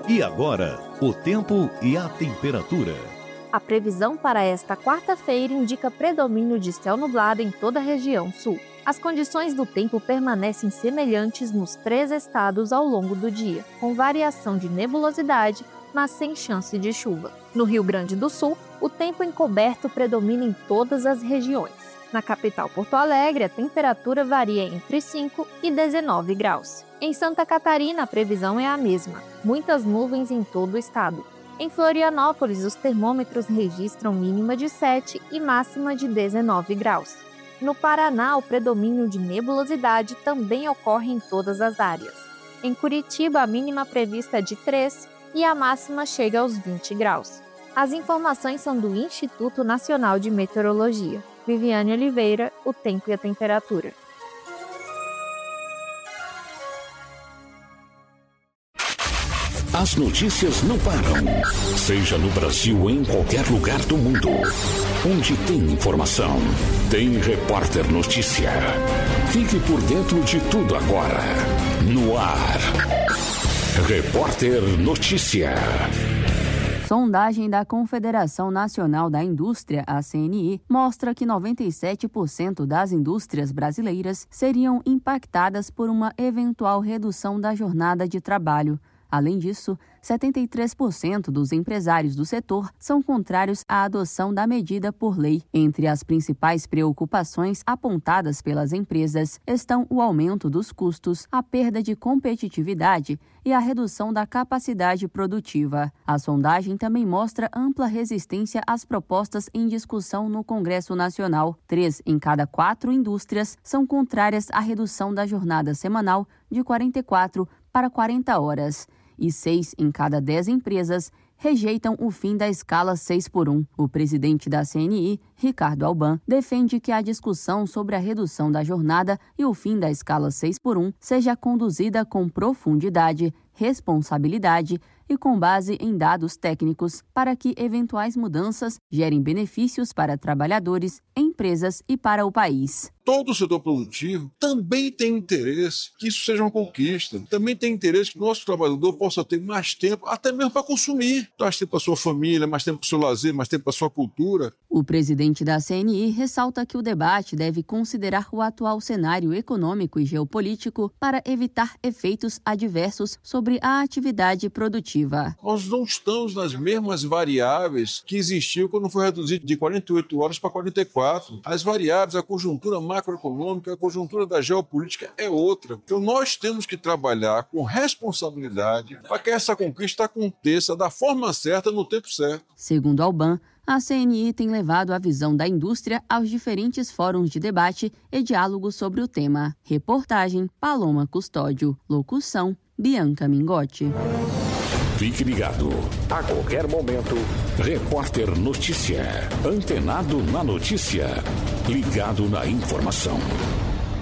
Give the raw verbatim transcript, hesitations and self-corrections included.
E agora, o tempo e a temperatura. A previsão para esta quarta-feira indica predomínio de céu nublado em toda a região sul. As condições do tempo permanecem semelhantes nos três estados ao longo do dia, com variação de nebulosidade, mas sem chance de chuva. No Rio Grande do Sul, o tempo encoberto predomina em todas as regiões. Na capital Porto Alegre, a temperatura varia entre cinco e dezenove graus. Em Santa Catarina, a previsão é a mesma, muitas nuvens em todo o estado. Em Florianópolis, os termômetros registram mínima de sete e máxima de dezenove graus. No Paraná, o predomínio de nebulosidade também ocorre em todas as áreas. Em Curitiba, a mínima prevista é de três e a máxima chega aos vinte graus. As informações são do Instituto Nacional de Meteorologia. Viviane Oliveira, o tempo e a temperatura. As notícias não param, seja no Brasil ou em qualquer lugar do mundo. Onde tem informação, tem Repórter Notícia. Fique por dentro de tudo agora. No ar, Repórter Notícia. Sondagem da Confederação Nacional da Indústria, a C N I, mostra que noventa e sete por cento das indústrias brasileiras seriam impactadas por uma eventual redução da jornada de trabalho. Além disso, setenta e três por cento dos empresários do setor são contrários à adoção da medida por lei. Entre as principais preocupações apontadas pelas empresas estão o aumento dos custos, a perda de competitividade e a redução da capacidade produtiva. A sondagem também mostra ampla resistência às propostas em discussão no Congresso Nacional. Três em cada quatro indústrias são contrárias à redução da jornada semanal de quarenta e quatro para quarenta horas. E seis em cada dez empresas rejeitam o fim da escala seis por um. O presidente da C N I, Ricardo Alban, defende que a discussão sobre a redução da jornada e o fim da escala seis por um seja conduzida com profundidade, responsabilidade e com base em dados técnicos para que eventuais mudanças gerem benefícios para trabalhadores, empresas e para o país. Todo o setor produtivo também tem interesse que isso seja uma conquista. Também tem interesse que o nosso trabalhador possa ter mais tempo, até mesmo para consumir. Mais tempo para a sua família, mais tempo para o seu lazer, mais tempo para a sua cultura. O presidente da C N I ressalta que o debate deve considerar o atual cenário econômico e geopolítico para evitar efeitos adversos sobre a atividade produtiva. Nós não estamos nas mesmas variáveis que existiam quando foi reduzido de quarenta e oito horas para quarenta e quatro. As variáveis, a conjuntura macroeconômica, a conjuntura da geopolítica é outra. Então nós temos que trabalhar com responsabilidade para que essa conquista aconteça da forma certa, no tempo certo. Segundo Alban, a C N I tem levado a visão da indústria aos diferentes fóruns de debate e diálogo sobre o tema. Reportagem Paloma Custódio. Locução Bianca Mingotti. Fique ligado. A qualquer momento, Repórter Notícia. Antenado na notícia. Ligado na informação.